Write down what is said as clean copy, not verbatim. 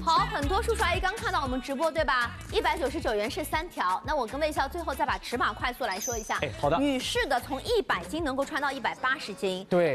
好，很多叔叔阿姨刚看到我们直播，对吧？199元是3条。那我跟魏笑最后再把尺码快速来说一下。 好的。 女士的从100斤能够穿到180斤。 对。